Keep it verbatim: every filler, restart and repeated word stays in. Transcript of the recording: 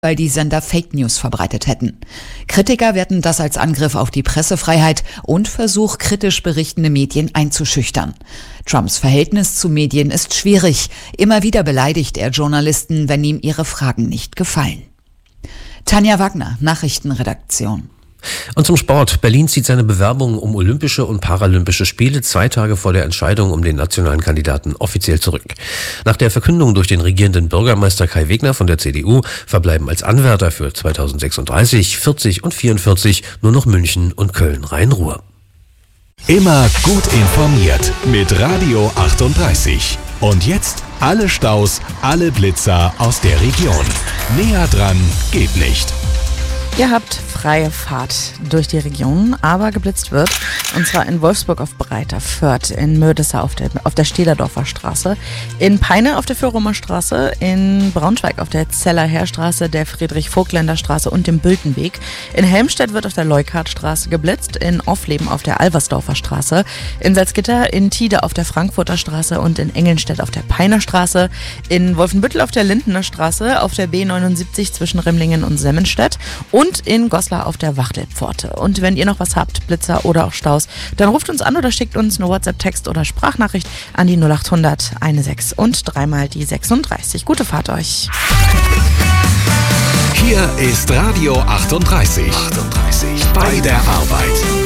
weil die Sender Fake News verbreitet hätten. Kritiker werten das als Angriff auf die Pressefreiheit und Versuch, kritisch berichtende Medien einzuschüchtern. Trumps Verhältnis zu Medien ist schwierig. Immer wieder beleidigt er Journalisten, wenn ihm ihre Fragen nicht gefallen. Tanja Wagner, Nachrichtenredaktion. Und zum Sport. Berlin zieht seine Bewerbung um Olympische und Paralympische Spiele zwei Tage vor der Entscheidung um den nationalen Kandidaten offiziell zurück. Nach der Verkündung durch den regierenden Bürgermeister Kai Wegner von der C D U verbleiben als Anwärter für zweitausendsechsunddreißig, vierzig und vierundvierzig nur noch München und Köln-Rhein-Ruhr. Immer gut informiert mit Radio achtunddreißig. Und jetzt alle Staus, alle Blitzer aus der Region. Näher dran geht nicht. Ihr habt freie Fahrt durch die Region, aber geblitzt wird. Und zwar in Wolfsburg auf Breiter Fürth, in Mödesser auf der, auf der Stehlerdorfer Straße, in Peine auf der Fürromer Straße, in Braunschweig auf der Zeller Heerstraße, der Friedrich-Vogtländer Straße und dem Bültenweg. In Helmstedt wird auf der Leukartstraße geblitzt, in Offleben auf der Alversdorfer Straße, in Salzgitter, in Tide auf der Frankfurter Straße und in Engelnstedt auf der Peiner Straße, in Wolfenbüttel auf der Lindener Straße, auf der B neunundsiebzig zwischen Remlingen und Semmenstedt und in Goslar auf der Wachtelpforte. Und wenn ihr noch was habt, Blitzer oder auch Staus, dann ruft uns an oder schickt uns eine WhatsApp-Text oder Sprachnachricht an die null achthundert sechzehn und dreimal die sechsunddreißig. Gute Fahrt euch. Hier ist Radio achtunddreißig. achtunddreißig. Bei der Arbeit.